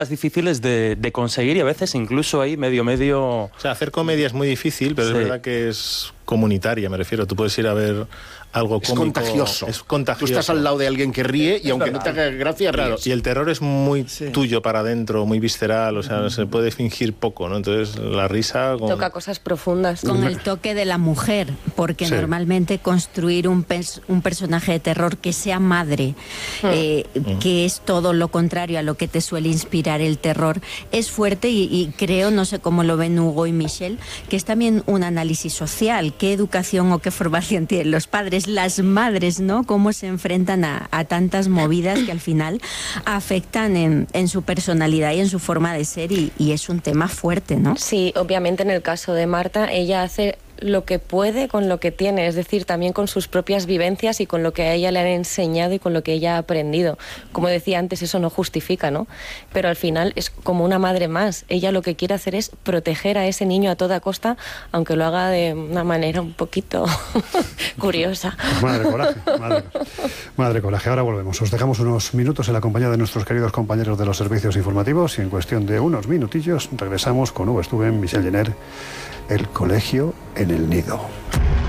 difíciles de conseguir y a veces incluso hay medio... O sea, hacer comedia es muy difícil, pero sí, es verdad que es comunitaria, me refiero. Tú puedes ir a ver algo cómico. Es contagioso. Es contagioso. Tú estás al lado de alguien que ríe y aunque no te haga gracia, claro, ríes. y el terror es muy tuyo para adentro, muy visceral, o sea, se puede fingir poco, ¿no? Entonces, la risa... Toca cosas profundas. Con el toque de la mujer, porque normalmente construir un personaje de terror que sea madre, que es todo lo contrario a lo que te suele inspirar el terror, es fuerte y creo, no sé cómo lo ven Hugo y Michelle, que es también un análisis social. ¿Qué educación o qué formación tienen los padres, las madres, ¿no? Cómo se enfrentan a tantas movidas que al final afectan en su personalidad y en su forma de ser y es un tema fuerte, ¿no? Sí, obviamente en el caso de Marta, ella hace lo que puede con lo que tiene, es decir, también con sus propias vivencias y con lo que a ella le han enseñado y con lo que ella ha aprendido. Como decía antes, eso no justifica, ¿no? Pero al final es como una madre más. Ella lo que quiere hacer es proteger a ese niño a toda costa, aunque lo haga de una manera un poquito curiosa. Madre coraje, madre coraje. Ahora volvemos. Os dejamos unos minutos en la compañía de nuestros queridos compañeros de los servicios informativos y en cuestión de unos minutillos regresamos con Hugo Stuben, Michelle Jenner, El colegio en el nido.